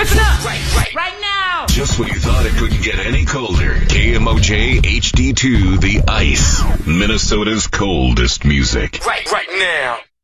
Listen up. Right now. Just when you thought it couldn't get any colder, KMOJ HD2 The Ice, Minnesota's coldest music. Right now.